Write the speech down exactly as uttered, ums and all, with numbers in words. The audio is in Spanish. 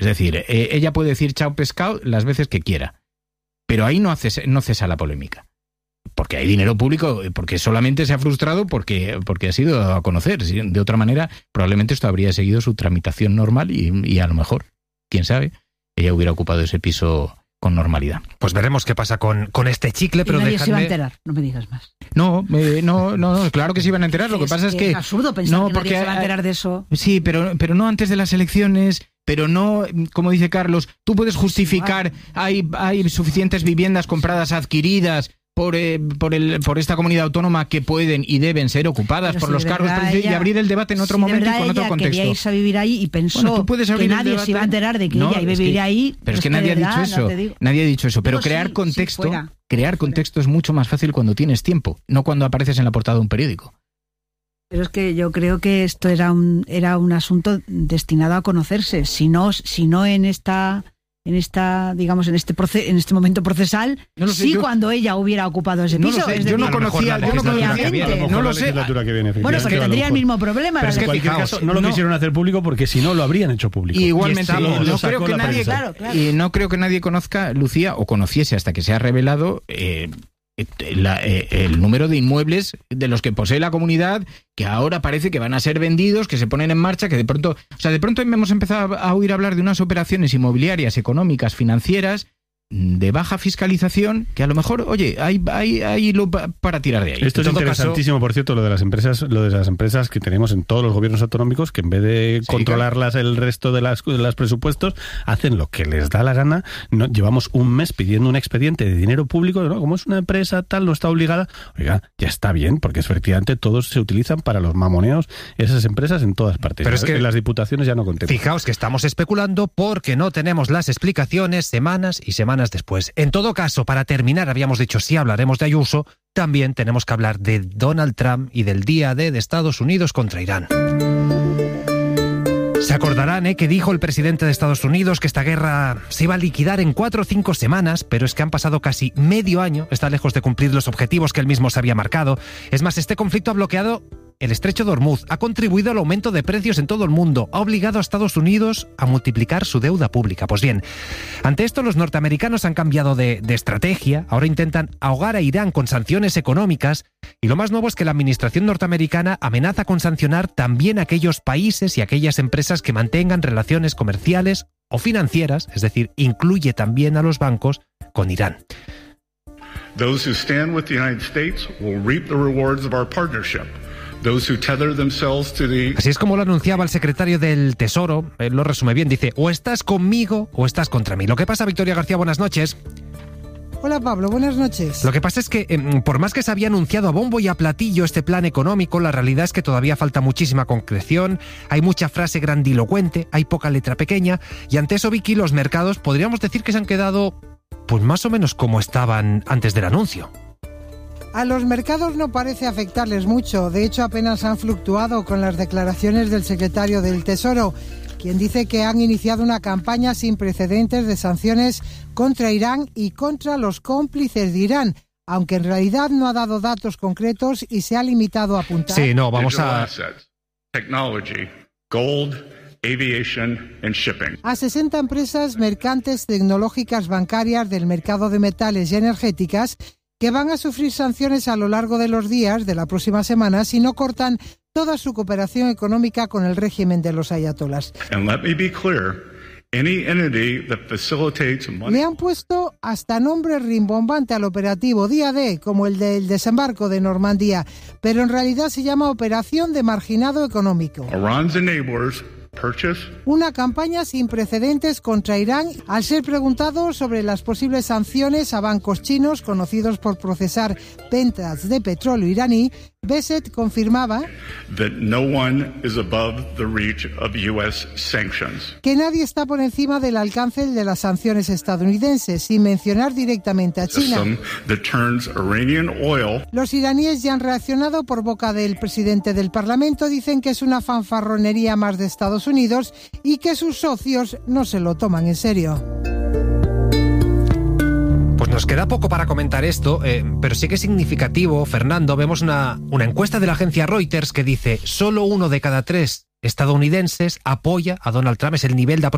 decir, eh, ella puede decir chao pescado las veces que quiera, pero ahí no, hace, no cesa la polémica. Porque hay dinero público, porque solamente se ha frustrado porque, porque ha sido a conocer. De otra manera, probablemente esto habría seguido su tramitación normal y, y a lo mejor, quién sabe, ella hubiera ocupado ese piso con normalidad. Pues veremos qué pasa con, con este chicle, pero y nadie dejadme... se iba a enterar, no me digas más. No, eh, no, no, no, claro que se iban a enterar. Lo que es pasa es que... Es absurdo pensar no, que porque nadie se va a enterar de eso. Sí, pero, pero no antes de las elecciones... Pero no, como dice Carlos, tú puedes justificar, hay, hay suficientes viviendas compradas, adquiridas por, eh, por, el, por esta comunidad autónoma que pueden y deben ser ocupadas pero por si los cargos ella, y abrir el debate en otro si momento y con ella otro contexto. Quería irse a vivir ahí y pensó bueno, tú puedes que nadie debate. se iba a enterar de que no, ella iba a vivir que, ahí. Pero es que de nadie verdad, ha dicho eso. No nadie ha dicho eso. Pero no, crear sí, contexto, sí, fuera, crear fuera. contexto es mucho más fácil cuando tienes tiempo, no cuando apareces en la portada de un periódico. Pero es que yo creo que esto era un era un asunto destinado a conocerse. Si no, si no en esta en esta digamos en este proce- en este momento procesal, no lo sé, sí yo, cuando ella hubiera ocupado ese no piso. Lo sé, Es yo decir, no conocía, yo no conocía que viene, a lo mejor no la lo sé. legislatura que viene, bueno, porque tendría el mismo problema. Pero la en cualquier fijaos, caso no lo no, quisieron hacer público porque si no lo habrían hecho público. Y igualmente, y no, no creo que la nadie, claro, claro. y no creo que nadie conozca, Lucía, o conociese hasta que se ha revelado eh, la, eh, el número de inmuebles de los que posee la comunidad, que ahora parece que van a ser vendidos, que se ponen en marcha, que de pronto, o sea, de pronto hemos empezado a oír hablar de unas operaciones inmobiliarias, económicas, financieras, de baja fiscalización, que a lo mejor, oye, hay, hay, hay lo para tirar de ahí. Esto es interesantísimo, caso, por cierto, lo de las empresas, lo de las empresas que tenemos en todos los gobiernos autonómicos, que en vez de sí, controlarlas claro. el resto de las de los presupuestos, hacen lo que les da la gana. No, llevamos un mes pidiendo un expediente de dinero público, ¿no? Como es una empresa tal, no está obligada. Oiga, ya está bien, porque efectivamente todos se utilizan para los mamoneos esas empresas en todas partes. Pero es que en las diputaciones ya no contemos. Fijaos que estamos especulando porque no tenemos las explicaciones semanas y semanas después. En todo caso, para terminar, habíamos dicho sí hablaremos de Ayuso, también tenemos que hablar de Donald Trump y del día D de Estados Unidos contra Irán. Se acordarán ¿eh? que dijo el presidente de Estados Unidos que esta guerra se iba a liquidar en cuatro o cinco semanas, pero es que han pasado casi medio año, está lejos de cumplir los objetivos que él mismo se había marcado. Es más, este conflicto ha bloqueado el estrecho de Hormuz, ha contribuido al aumento de precios en todo el mundo, ha obligado a Estados Unidos a multiplicar su deuda pública. Pues bien, ante esto los norteamericanos han cambiado de, de estrategia, ahora intentan ahogar a Irán con sanciones económicas y lo más nuevo es que la administración norteamericana amenaza con sancionar también a aquellos países y aquellas empresas que mantengan relaciones comerciales o financieras, es decir, incluye también a los bancos, con Irán. Those who stand with the United States will reap the rewards of our partnership. Those who tether themselves to the... Así es como lo anunciaba el secretario del Tesoro, él lo resume bien, dice, o estás conmigo o estás contra mí. Lo que pasa, Victoria García, buenas noches. Hola Pablo, buenas noches. Lo que pasa es que, eh, por más que se había anunciado a bombo y a platillo este plan económico, la realidad es que todavía falta muchísima concreción, hay mucha frase grandilocuente, hay poca letra pequeña, y ante eso, Vicky, los mercados podríamos decir que se han quedado, pues más o menos como estaban antes del anuncio. A los mercados no parece afectarles mucho, de hecho apenas han fluctuado con las declaraciones del secretario del Tesoro, quien dice que han iniciado una campaña sin precedentes de sanciones contra Irán y contra los cómplices de Irán, aunque en realidad no ha dado datos concretos y se ha limitado a apuntar... Sí, no, vamos a... Technology, gold, aviation and shipping. A sesenta empresas mercantes tecnológicas bancarias del mercado de metales y energéticas que van a sufrir sanciones a lo largo de los días de la próxima semana si no cortan toda su cooperación económica con el régimen de los ayatolás. And let me be clear, any entity that facilitates money... Le han puesto hasta nombre rimbombante al operativo día D, como el del desembarco de Normandía, pero en realidad se llama Operación de Marginado Económico. Iran's enablers purchase. Una campaña sin precedentes contra Irán. Al ser preguntado sobre las posibles sanciones a bancos chinos conocidos por procesar ventas de petróleo iraní, Beset confirmaba that no one is above the reach of U S sanctions. Que nadie está por encima del alcance de las sanciones estadounidenses, sin mencionar directamente a China. That turns Iranian oil. Los iraníes ya han reaccionado por boca del presidente del Parlamento, dicen que es una fanfarronería más de Estados Unidos y que sus socios no se lo toman en serio. Pues nos queda poco para comentar esto, eh, pero sí que es significativo, Fernando. Vemos una, una encuesta de la agencia Reuters que dice solo uno de cada tres estadounidenses apoya a Donald Trump, es el nivel de